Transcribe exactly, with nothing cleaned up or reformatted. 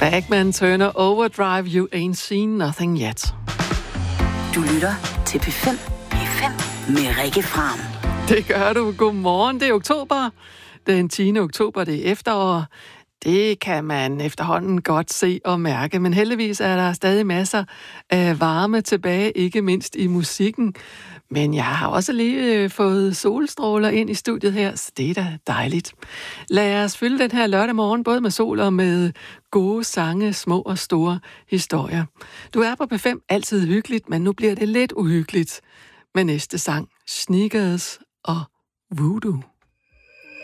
Bagman Turner Overdrive, You Ain't Seen Nothing Yet. Du lytter til P fem. P fem med Rikke Fram. Det gør du. Godmorgen, det er oktober. Den tiende oktober, det er efterår. Det kan man efterhånden godt se og mærke, men heldigvis er der stadig masser af varme tilbage, ikke mindst i musikken. Men jeg har også lige fået solstråler ind i studiet her, så det er da dejligt. Lad os fylde den her lørdag morgen, både med sol og med gode sange, små og store historier. Du er på P fem, altid hyggeligt, men nu bliver det lidt uhyggeligt med næste sang, Sneakers og Voodoo.